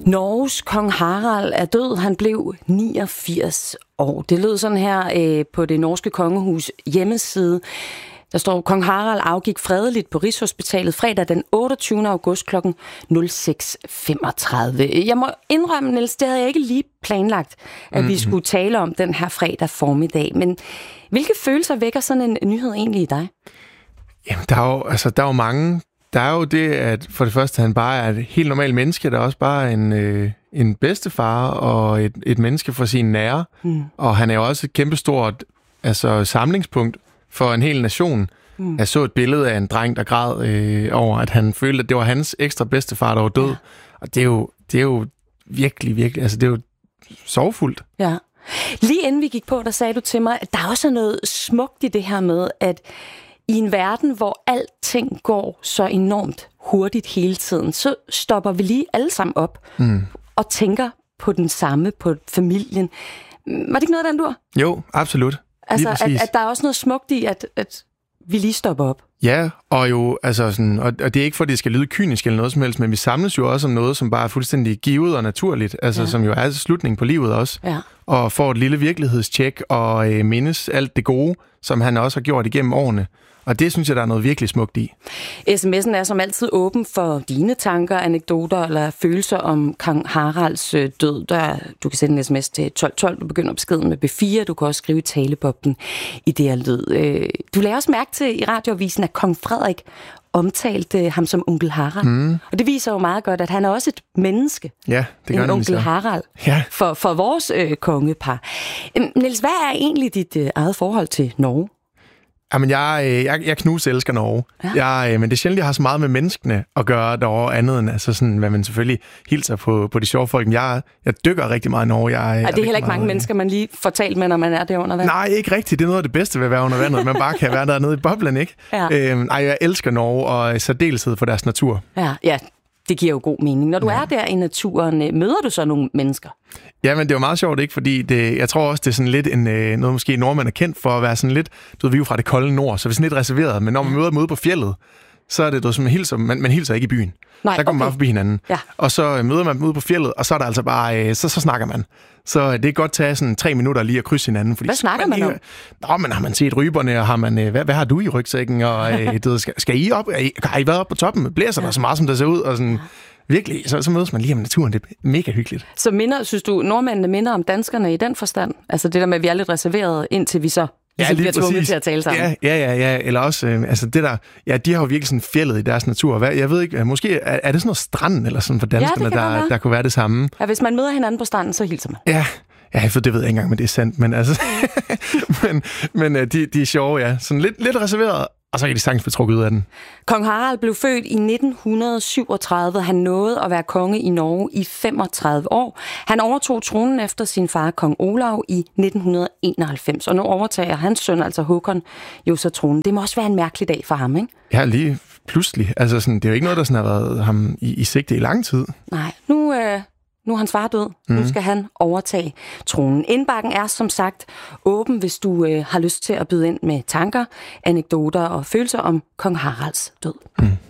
Norges kong Harald er død. Han blev 89 år. Det lød sådan her på det norske kongehus hjemmeside. Der står, kong Harald afgik fredeligt på Rigshospitalet fredag den 28. august kl. 06.35. Jeg må indrømme, Niels, det havde jeg ikke lige planlagt, at vi skulle tale om den her fredag formiddag. Men hvilke følelser vækker sådan en nyhed egentlig i dig? Jamen, der er jo mange. Der er jo det, at for det første, han bare er et helt normalt menneske. Der er også bare en bedstefar og et menneske for sine nære. Og han er jo også et kæmpestort samlingspunkt for en hel nation. Jeg så et billede af en dreng, der græd over, at han følte, at det var hans ekstra bedstefar, der var død. Ja. Og det er jo virkelig, det er jo sorgfuldt. Ja. Lige inden vi gik på, der sagde du til mig, at der også er noget smukt i det her med, at i en verden, hvor alting går så enormt hurtigt hele tiden, så stopper vi lige alle sammen op og tænker på den samme, på familien. Var det ikke noget af den dur? Jo, absolut. Altså, at der er også noget smukt i, at vi lige stopper op. Ja, og jo, og det er ikke for, at det skal lyde kynisk eller noget som helst, men vi samles jo også om noget, som bare er fuldstændig givet og naturligt, som jo er slutningen på livet også. Ja. Og får et lille virkelighedstjek og mindes alt det gode, som han også har gjort igennem årene. Og det synes jeg, der er noget virkelig smukt i. SMS'en er som altid åben for dine tanker, anekdoter eller følelser om kong Haralds død. Du kan sende en sms til 1212, du begynder beskeden med B4, du kan også skrive i taleboblen i det her lyd. Du lagde også mærke til i radioavisen, at kong Frederik omtalte ham som onkel Harald. Og det viser jo meget godt, at han er også et menneske. Ja, det gør en onkel Harald. Ja. For vores kongepar. Niels, hvad er egentlig dit eget forhold til Norge? Jamen, jeg knuselsker Norge. Ja. Men det er sjældent, jeg har så meget med menneskene at gøre derovre, andet end sådan, hvad man selvfølgelig hilser på de sjove folk. Jeg dykker rigtig meget i Norge. Det er heller ikke mange mennesker, man lige får talt med, når man er der under vandet? Nej, ikke rigtigt. Det er noget af det bedste ved at være under vandet. Man bare kan være dernede i boblen, ikke? Ja. Jeg elsker Norge, og i særdeleshed for deres natur. Ja. Det giver jo god mening. Når du er der i naturen, møder du så nogle mennesker? Ja, men det er jo meget sjovt, ikke? Fordi jeg tror også, det er sådan lidt noget måske nordmænd er kendt for at være sådan lidt, vi er jo fra det kolde nord, så vi er sådan lidt reserveret. Men når man møder dem ude på fjellet, så er det som man hilser ikke i byen. Nej, der kommer man bare forbi hinanden. Ja. Og så møder man dem ude på fjellet, og så er der altså bare, så snakker man. Så det er godt tage sådan 3 minutter lige at krydse hinanden. Fordi hvad snakker man om? Men har man set ryberne, og har man, hvad har du i rygsækken? Og skal I op? Har I været oppe på toppen? Blæser der så meget, som der ser ud? Og sådan, virkelig, så mødes man lige om naturen. Det er mega hyggeligt. Så synes du, nordmændene minder om danskerne i den forstand? Altså det der med, at vi er lidt reserveret, indtil vi så bliver tvunget til at tale sammen. Ja. Eller også, det der, de har jo virkelig sådan fjeldet i deres natur. Jeg ved ikke, måske er det sådan noget strand eller sådan for danskerne, der kunne være det samme. Ja, hvis man møder hinanden på stranden, så hilser man. Ja, for det ved jeg ikke engang, men det er sandt. Men men de er sjove, ja. Sådan lidt reserveret. Og så kan de sagtens blive trukket ud af den. Kong Harald blev født i 1937. Han nåede at være konge i Norge i 35 år. Han overtog tronen efter sin far, kong Olav, i 1991. Og nu overtager hans søn, altså Håkon, jo så tronen. Det må også være en mærkelig dag for ham, ikke? Ja, lige pludselig. Altså, det er jo ikke noget, der sådan har været ham i sigte i lang tid. Nej, nu er hans far død. Nu skal han overtage tronen. Indbakken er som sagt åben, hvis du har lyst til at byde ind med tanker, anekdoter og følelser om kong Haralds død.